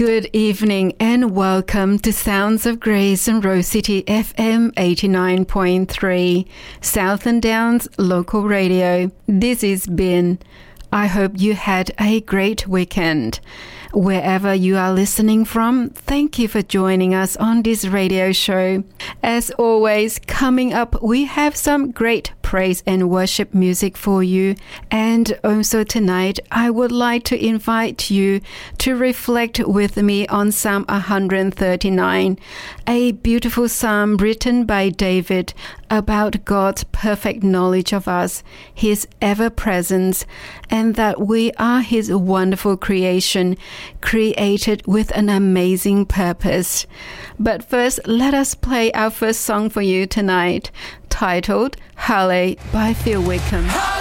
Good evening and welcome to Sounds of Grace on Rose City FM 89.3, Southern Downs Local Radio. This is Ben. I hope you had a great weekend. Wherever you are listening from, thank you for joining us on this radio show. As always, coming up, we have some great praise and worship music for you. And also tonight, I would like to invite you to reflect with me on Psalm 139, a beautiful psalm written by David about God's perfect knowledge of us, His ever-presence, and that we are His wonderful creation, created with an amazing purpose. But first, let us play our first song for you tonight, titled Halle by Phil Wickham.